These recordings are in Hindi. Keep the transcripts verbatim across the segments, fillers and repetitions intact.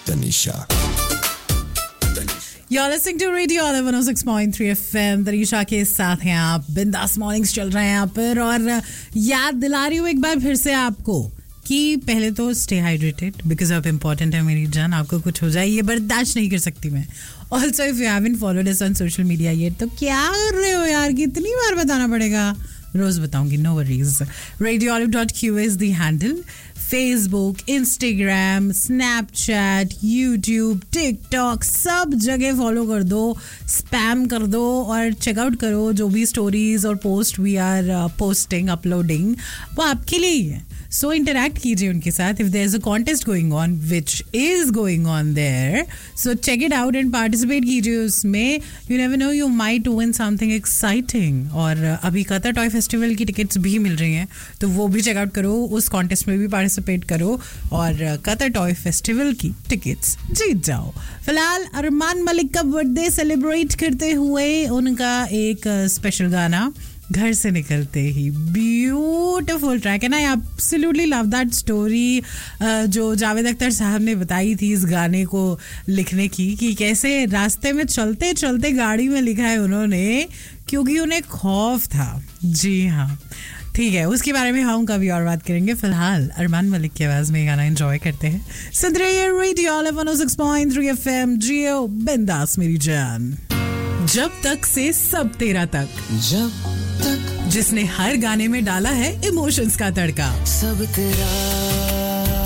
Tanisha. You're listening to Radio Olive one oh six point three F M. Tanisha के साथ हैं आप. बिंदास मॉर्निंग्स चल रहे हैं यहाँ पर और याद दिला रही हूँ एक बार फिर से आपको कि पहले तो stay hydrated because of important है मेरी जान. आपको कुछ हो जाए ये बर्दाश्त नहीं कर सकती मैं. Also if you haven't followed us on social media yet तो क्या कर रहे हो यार, कितनी बार बताना पड़ेगा. रोज बताऊंगी, no worries. radio olive dot q is the handle. Facebook, Instagram, Snapchat, YouTube, TikTok सब जगह फॉलो कर दो, स्पैम कर दो और चेकआउट करो जो भी स्टोरीज और post we are posting uploading वो आपके लिए ही है. सो इंटरैक्ट कीजिए उनके साथ. If there is a contest going on which is going on their, so check it out and participate कीजिए उसमें. You never know, you might win something exciting. और अभी कतर टॉय फेस्टिवल की टिकट्स भी मिल रही हैं तो वो भी चेकआउट करो, उस कॉन्टेस्ट में भी पार्टिसिपेट करो और कतर टॉय फेस्टिवल की टिकट्स जीत जाओ. फिलहाल अरमान मलिक का बर्थडे सेलिब्रेट करते हुए उनका एक स्पेशल गाना घर से निकलते ही, beautiful track. And I absolutely love that story जो जावेद अख्तर साहब ने बताई थी इस गाने को लिखने की, कि कैसे रास्ते में चलते चलते गाड़ी में लिखा है उन्होंने क्योंकि उन्हें खौफ था. जी हाँ, ठीक है, उसके बारे में हम कभी और बात करेंगे. फिलहाल अरमान मलिक की आवाज में गाना एंजॉय करते हैं. सुन रहे हैं radio olive one oh six point three F M. जियो बिंदास मेरी जान. जब तक से सब तेरा तक, जब तक जिसने हर गाने में डाला है इमोशंस का तड़का. सब तेरा.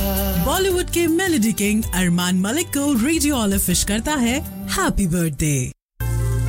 बॉलीवुड के मेलोडी किंग अरमान मलिक को रेडियो ऑलिव विश करता है हैप्पी बर्थडे.